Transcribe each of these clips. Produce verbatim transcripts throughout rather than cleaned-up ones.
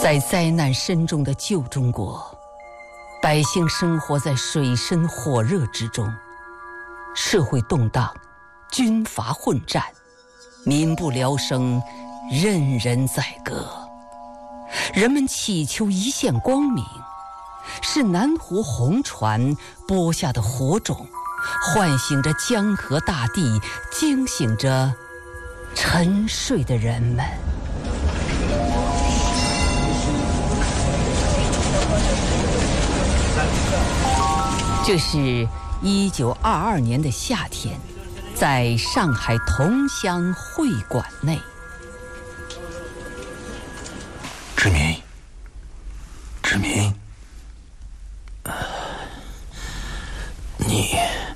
在灾难深重的旧中国，百姓生活在水深火热之中，社会动荡，军阀混战，民不聊生，任人宰割。人们祈求一线光明，是南湖红船播下的火种，唤醒着江河大地，惊醒着沉睡的人们。这是一九二二年的夏天，在上海同乡会馆内， 志明，志明，呃，你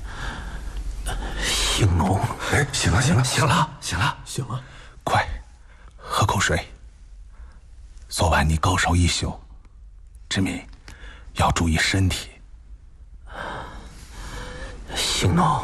醒浓？ 哎，醒了，醒了， 醒了，醒了， 醒了！ 快，喝口水。昨晚你高烧一宿，志明，要注意身体。 醒浓，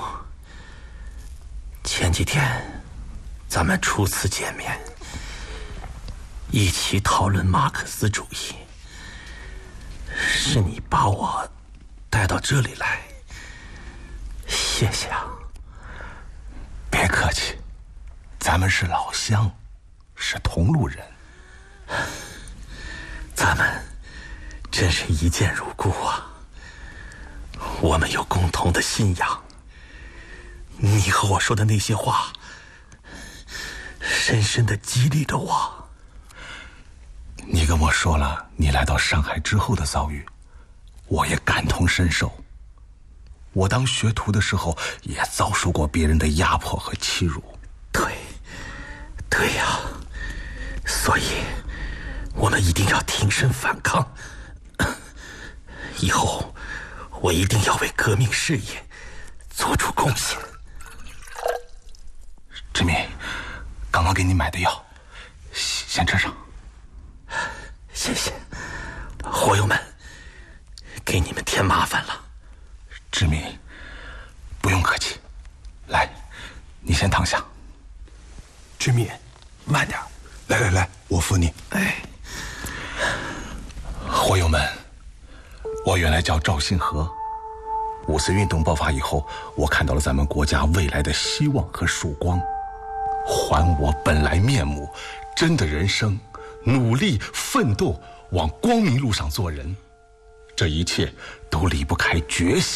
前几天咱们初次见面，一起讨论马克思主义，是你把我带到这里来，谢谢啊。 别客气，咱们是老乡，是同路人， 咱们真是一见如故啊。我们有共同的信仰，你和我说的那些话深深地激励着我。 你跟我说了你来到上海之后的遭遇，我也感同身受。我当学徒的时候也遭受过别人的压迫和欺辱。 对，对呀，所以我们一定要挺身反抗。以后我一定要为革命事业做出贡献。 志明，刚刚给你买的药，先吃上。 谢谢，伙友们，给你们添麻烦了。 志明，不用客气。来，你先躺下。 志明，慢点，来来来，我扶你。 哎， 伙友们，我原来叫赵新河。五四运动爆发以后，我看到了咱们国家未来的希望和曙光。还我本来面目，真的人生，努力奋斗，往光明路上做人。这一切都离不开决心。